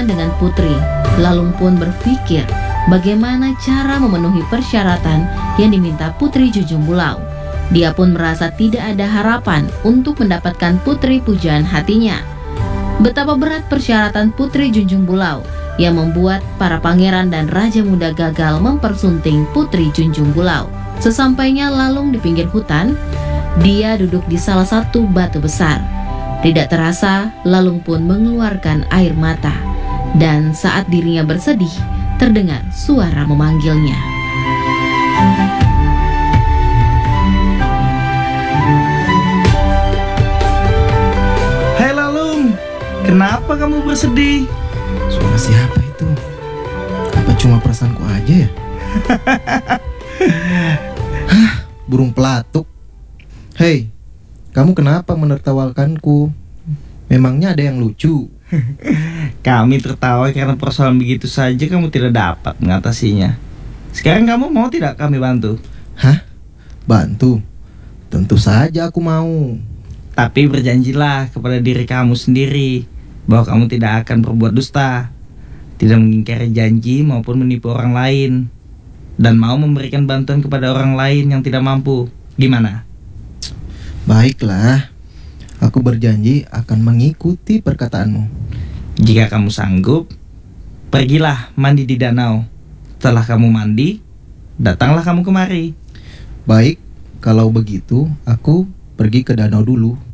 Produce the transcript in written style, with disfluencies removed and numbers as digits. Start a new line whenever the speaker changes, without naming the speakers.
berhubungan dengan putri. Lalung pun berpikir bagaimana cara memenuhi persyaratan yang diminta Putri Junjung Bulau. Dia pun merasa tidak ada harapan untuk mendapatkan putri pujaan hatinya. Betapa berat persyaratan Putri Junjung Bulau yang membuat para pangeran dan raja muda gagal mempersunting Putri Junjung Bulau. Sesampainya Lalung di pinggir hutan, dia duduk di salah satu batu besar. Tidak terasa, Lalung pun mengeluarkan air mata. Dan saat dirinya bersedih, terdengar suara memanggilnya.
Hai Lalung, kenapa kamu bersedih?
Suara siapa itu? Apa cuma perasaanku aja ya? Hah, burung pelatuk. Hei, kamu kenapa menertawakanku? Memangnya ada yang lucu?
Kami tertawa karena persoalan begitu saja kamu tidak dapat mengatasinya. Sekarang kamu mau tidak kami bantu?
Hah? Bantu? Tentu saja aku mau.
Tapi berjanjilah kepada diri kamu sendiri bahwa kamu tidak akan berbuat dusta, tidak mengingkari janji maupun menipu orang lain, dan mau memberikan bantuan kepada orang lain yang tidak mampu. Gimana?
Baiklah, aku berjanji akan mengikuti perkataanmu.
Jika kamu sanggup, pergilah mandi di danau. Setelah kamu mandi, datanglah kamu kemari.
Baik, kalau begitu aku pergi ke danau dulu.